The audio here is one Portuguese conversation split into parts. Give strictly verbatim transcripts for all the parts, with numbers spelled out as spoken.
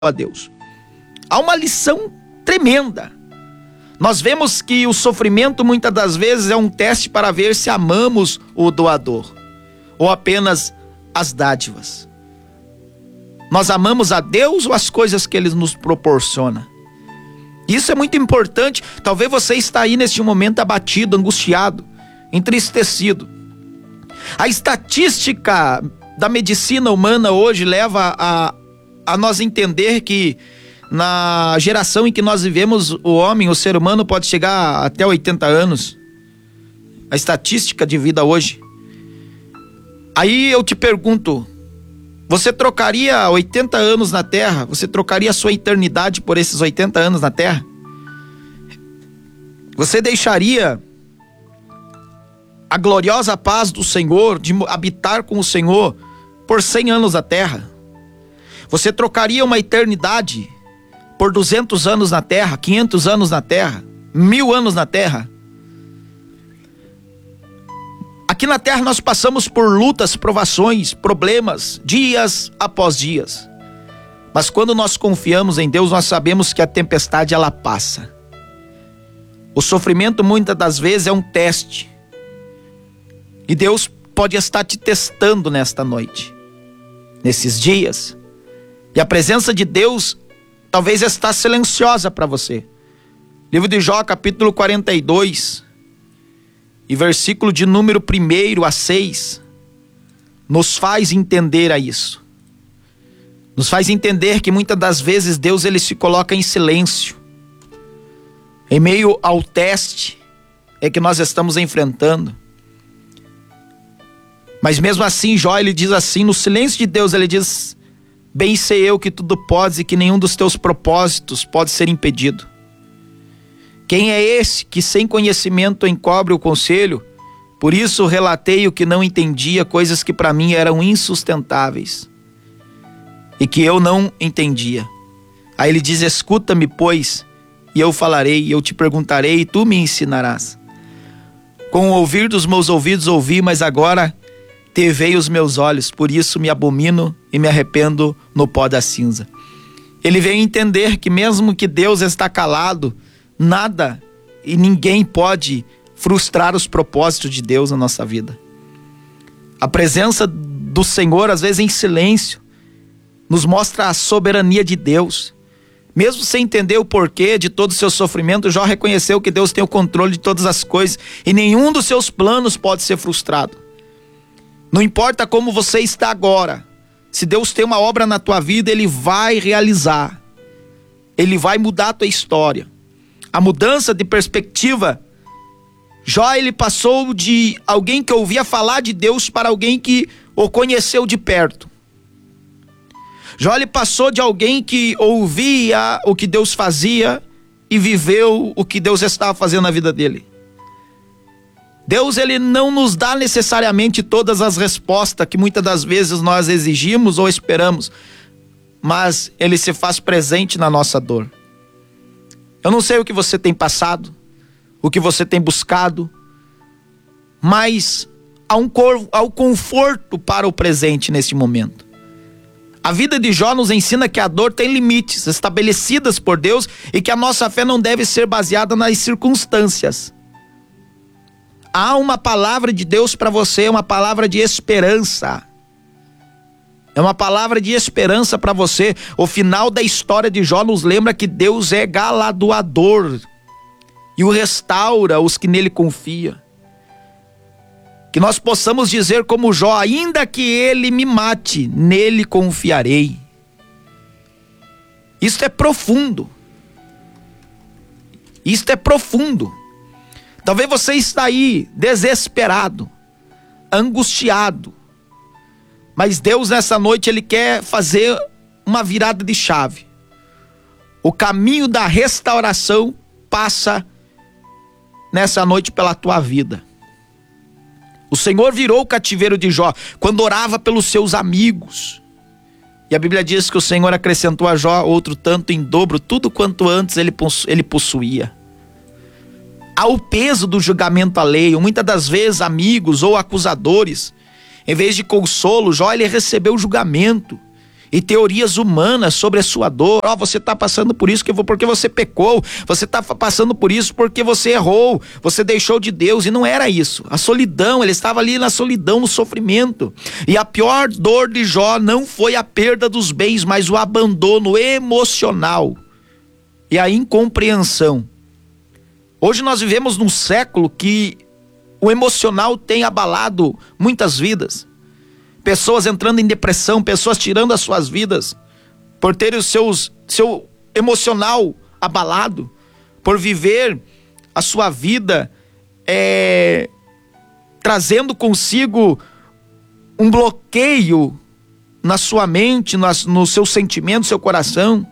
a Deus. Há uma lição tremenda. Nós vemos que o sofrimento muitas das vezes é um teste para ver se amamos o doador ou apenas as dádivas. Nós amamos a Deus ou as coisas que Ele nos proporciona? Isso é muito importante. Talvez você está aí neste momento abatido, angustiado, entristecido. A estatística da medicina humana hoje leva a, a nós entender que na geração em que nós vivemos, o homem, o ser humano pode chegar até oitenta anos. A estatística de vida hoje. Aí eu te pergunto, você trocaria oitenta anos na Terra? Você trocaria a sua eternidade por esses oitenta anos na Terra? Você deixaria a gloriosa paz do Senhor, de habitar com o Senhor por cem anos na Terra? Você trocaria uma eternidade por duzentos anos na Terra, quinhentos anos na Terra, mil anos na Terra? Aqui na Terra nós passamos por lutas, provações, problemas, dias após dias. Mas quando nós confiamos em Deus, nós sabemos que a tempestade ela passa. O sofrimento muitas das vezes é um teste. E Deus pode estar te testando nesta noite, nesses dias. E a presença de Deus talvez está silenciosa para você. Livro de Jó, capítulo quarenta e dois, e versículo de número um a seis, nos faz entender a isso. Nos faz entender que muitas das vezes Deus ele se coloca em silêncio. Em meio ao teste é que nós estamos enfrentando. Mas mesmo assim, Jó ele diz assim, no silêncio de Deus, ele diz: bem sei eu que tudo podes e que nenhum dos teus propósitos pode ser impedido. Quem é esse que sem conhecimento encobre o conselho? Por isso relatei o que não entendia, coisas que para mim eram insustentáveis e que eu não entendia. Aí ele diz: escuta-me, pois, e eu falarei, e eu te perguntarei, e tu me ensinarás. Com o ouvir dos meus ouvidos ouvi, mas agora te veio os meus olhos, por isso me abomino e me arrependo no pó da cinza. Ele veio entender que mesmo que Deus está calado, nada e ninguém pode frustrar os propósitos de Deus na nossa vida. A presença do Senhor, às vezes em silêncio, nos mostra a soberania de Deus. Mesmo sem entender o porquê de todo o seu sofrimento, Jó reconheceu que Deus tem o controle de todas as coisas e nenhum dos seus planos pode ser frustrado. Não importa como você está agora, se Deus tem uma obra na tua vida, Ele vai realizar. Ele vai mudar a tua história. A mudança de perspectiva, Jó ele passou de alguém que ouvia falar de Deus para alguém que o conheceu de perto. Jó ele passou de alguém que ouvia o que Deus fazia e viveu o que Deus estava fazendo na vida dele. Deus ele não nos dá necessariamente todas as respostas que muitas das vezes nós exigimos ou esperamos, mas Ele se faz presente na nossa dor. Eu não sei o que você tem passado, o que você tem buscado, mas há um, cor, há um conforto para o presente neste momento. A vida de Jó nos ensina que a dor tem limites estabelecidas por Deus e que a nossa fé não deve ser baseada nas circunstâncias. Há uma palavra de Deus para você, uma palavra de esperança. É uma palavra de esperança para você. O final da história de Jó nos lembra que Deus é galardoador e o restaura os que nele confiam. Que nós possamos dizer como Jó: ainda que ele me mate, nele confiarei. Isto é profundo. Isto é profundo. Talvez você está aí desesperado, angustiado, mas Deus nessa noite Ele quer fazer uma virada de chave. O caminho da restauração passa nessa noite pela tua vida. O Senhor virou o cativeiro de Jó quando orava pelos seus amigos. E a Bíblia diz que o Senhor acrescentou a Jó outro tanto em dobro, tudo quanto antes ele, ele possuía. Há o peso do julgamento alheio. Muitas das vezes amigos ou acusadores, em vez de consolo, Jó ele recebeu julgamento. e teorias humanas sobre a sua dor. Ó, oh, você está passando por isso porque você pecou, você está passando por isso porque você errou, você deixou de Deus, e não era isso. A solidão, ele estava ali na solidão, no sofrimento. E a pior dor de Jó não foi a perda dos bens, mas o abandono emocional e a incompreensão. Hoje nós vivemos num século que o emocional tem abalado muitas vidas. Pessoas entrando em depressão, pessoas tirando as suas vidas por terem o seus, seu emocional abalado, por viver a sua vida é, trazendo consigo um bloqueio na sua mente, nas, no seu sentimento, seu coração.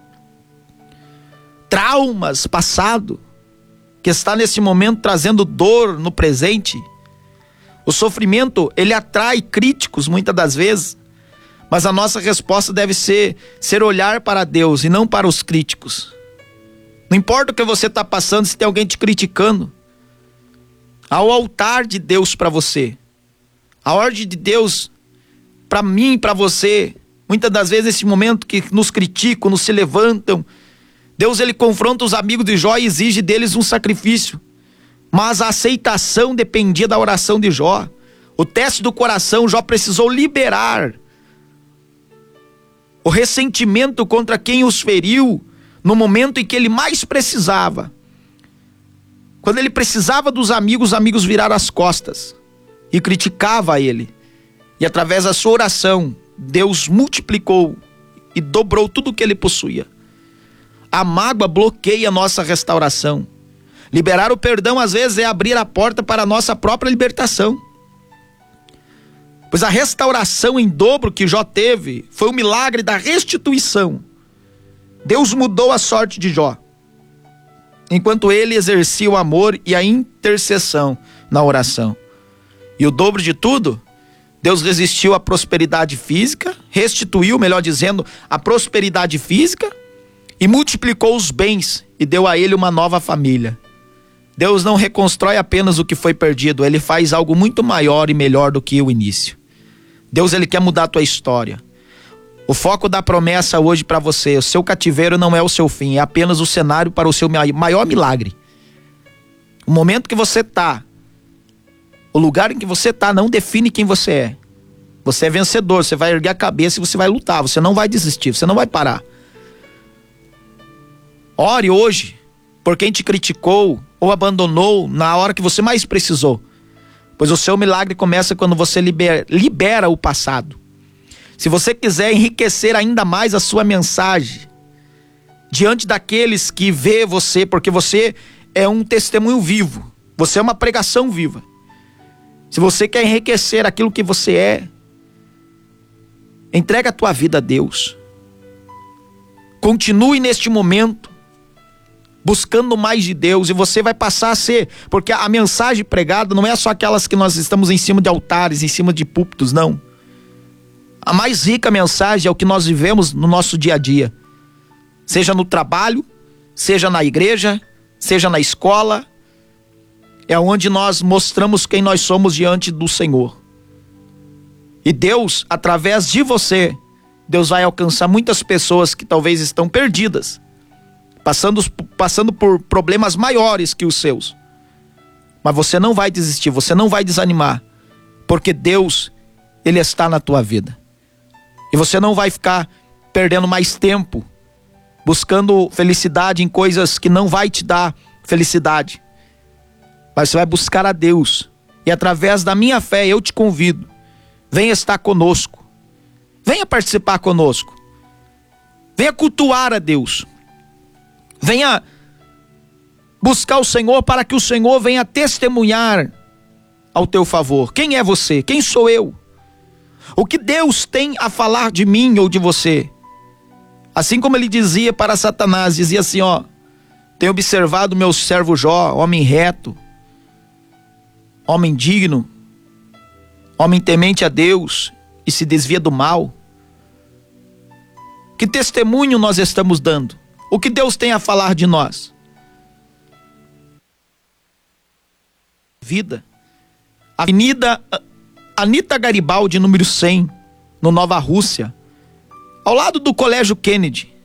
Traumas passado, que está nesse momento trazendo dor no presente. O sofrimento, ele atrai críticos muitas das vezes, mas a nossa resposta deve ser, ser olhar para Deus e não para os críticos. Não importa o que você está passando, se tem alguém te criticando, ao altar de Deus para você, a ordem de Deus para mim e para você. Muitas das vezes esse momento que nos criticam, nos se levantam, Deus, ele confronta os amigos de Jó e exige deles um sacrifício. Mas a aceitação dependia da oração de Jó. O teste do coração, Jó precisou liberar o ressentimento contra quem os feriu no momento em que ele mais precisava. Quando ele precisava dos amigos, os amigos viraram as costas e criticavam ele. E através da sua oração, Deus multiplicou e dobrou tudo o que ele possuía. A mágoa bloqueia a nossa restauração. Liberar o perdão às vezes é abrir a porta para a nossa própria libertação. Pois a restauração em dobro que Jó teve foi o milagre da restituição. Deus mudou a sorte de Jó, enquanto ele exercia o amor e a intercessão na oração. E o dobro de tudo, Deus resistiu à prosperidade física, restituiu, melhor dizendo, a prosperidade física, e multiplicou os bens e deu a ele uma nova família. Deus não reconstrói apenas o que foi perdido, ele faz algo muito maior e melhor do que o início. Deus, ele quer mudar a tua história. O foco da promessa hoje para você, o seu cativeiro não é o seu fim, é apenas o cenário para o seu maior milagre. O momento que você está, o lugar em que você está não define quem você é. Você é vencedor, você vai erguer a cabeça e você vai lutar, você não vai desistir, você não vai parar. Ore hoje por quem te criticou ou abandonou na hora que você mais precisou. Pois o seu milagre começa quando você libera, libera o passado. Se você quiser enriquecer ainda mais a sua mensagem diante daqueles que vê você, porque você é um testemunho vivo, você é uma pregação viva. Se você quer enriquecer aquilo que você é, entrega a tua vida a Deus. Continue neste momento buscando mais de Deus, e você vai passar a ser, porque a mensagem pregada não é só aquelas que nós estamos em cima de altares, em cima de púlpitos, não. A mais rica mensagem é o que nós vivemos no nosso dia a dia, seja no trabalho, seja na igreja, seja na escola, é onde nós mostramos quem nós somos diante do Senhor. E Deus, através de você, Deus vai alcançar muitas pessoas que talvez estão perdidas, Passando, passando por problemas maiores que os seus. Mas você não vai desistir, você não vai desanimar, porque Deus, ele está na tua vida. E você não vai ficar perdendo mais tempo buscando felicidade em coisas que não vai te dar felicidade. Mas você vai buscar a Deus. E através da minha fé eu te convido, venha estar conosco, venha participar conosco, venha cultuar a Deus. Venha buscar o Senhor para que o Senhor venha testemunhar ao teu favor. Quem é você? Quem sou eu? O que Deus tem a falar de mim ou de você? Assim como ele dizia para Satanás, dizia assim, ó: tenho observado meu servo Jó, homem reto, homem digno, homem temente a Deus e se desvia do mal. Que testemunho nós estamos dando? O que Deus tem a falar de nós? Vida. Avenida Anita Garibaldi, número cem, no Nova Rússia. ao lado do Colégio Kennedy,